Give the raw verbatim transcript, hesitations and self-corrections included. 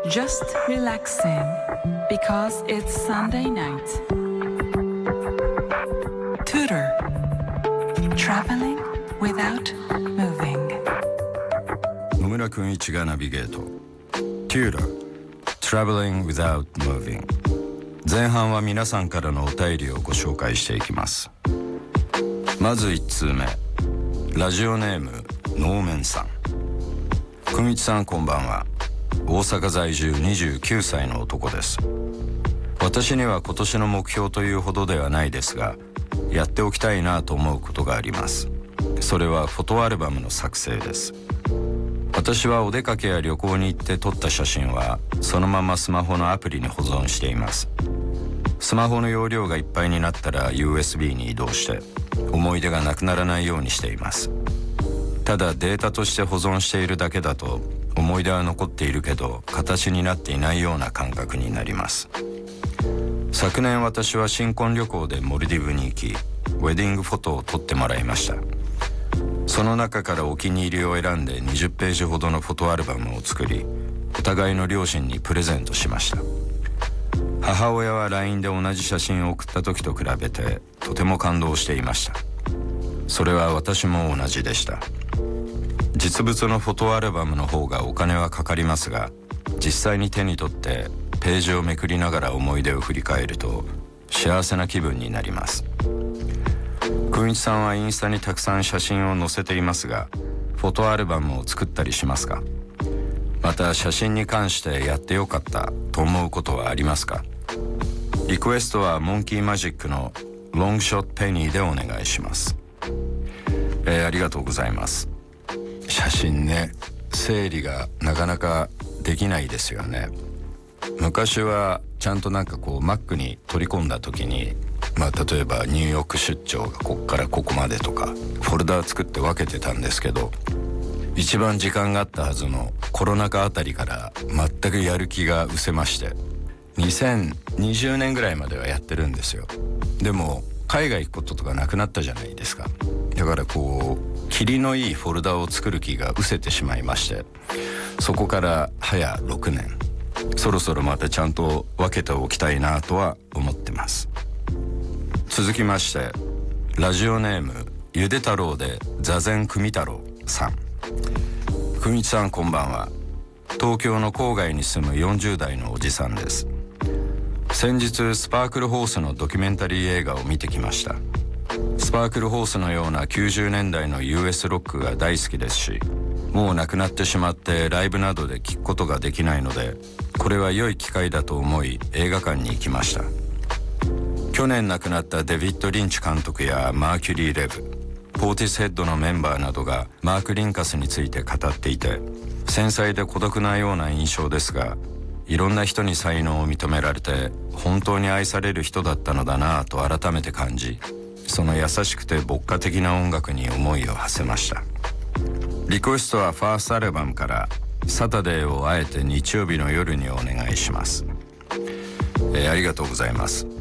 Just relaxing because it's Sunday night. Tutor. Traveling without moving. 野村君一がナビゲート Tutor Traveling without moving。 前半は皆さんからのお便りをご紹介していきます。まずいち通目、ラジオネーム能面さん。久一さんこんばんは。大阪在住にじゅうきゅうさいの男です。私には今年の目標というほどではないですが、やっておきたいなと思うことがあります。それはフォトアルバムの作成です。私はお出かけや旅行に行って撮った写真はそのままスマホのアプリに保存しています。スマホの容量がいっぱいになったら ユーエスビー に移動して思い出がなくならないようにしています。ただデータとして保存しているだけだと思い出は残っているけど形になっていないような感覚になります。昨年私は新婚旅行でモルディブに行き、ウェディングフォトを撮ってもらいました。その中からお気に入りを選んでにじゅっページほどのフォトアルバムを作り、お互いの両親にプレゼントしました。母親は ライン で同じ写真を送った時と比べてとても感動していました。それは私も同じでした。実物のフォトアルバムの方がお金はかかりますが、実際に手に取ってページをめくりながら思い出を振り返ると幸せな気分になります。久一さんはインスタにたくさん写真を載せていますが、フォトアルバムを作ったりしますか？また写真に関してやってよかったと思うことはありますか？リクエストはモンキーマジックのロングショットペニーでお願いします。えー、ありがとうございます。写真ね、整理がなかなかできないですよね。昔はちゃんとなんかこう Mac に取り込んだ時に、まあ例えばニューヨーク出張がこっからここまでとかフォルダー作って分けてたんですけど、一番時間があったはずのコロナ禍あたりから全くやる気が失せまして、にせんにじゅうねんぐらいまではやってるんですよ。でも海外行くこととかなくなったじゃないですか。だからこう霧のいいフォルダを作る気が失せてしまいまして、そこから早ろくねん、そろそろまたちゃんと分けておきたいなとは思ってます。続きましてラジオネームゆで太郎で座禅組太郎さん。久一さんこんばんは。東京の郊外に住むよんじゅう代のおじさんです。先日スパークルホースのドキュメンタリー映画を見てきました。スパークルホースのようなきゅうじゅうねんだいの ユーエス ロックが大好きですし、もうなくなってしまってライブなどで聴くことができないので、これは良い機会だと思い映画館に行きました。去年亡くなったデビッド・リンチ監督やマーキュリー・レブ、ポーティスヘッドのメンバーなどがマーク・リンカスについて語っていて、繊細で孤独なような印象ですが、いろんな人に才能を認められて本当に愛される人だったのだなぁと改めて感じ、その優しくて牧歌的な音楽に思いを馳せました。リクエストはファーストアルバムからサタデーをあえて日曜日の夜にお願いします。えー、ありがとうございます。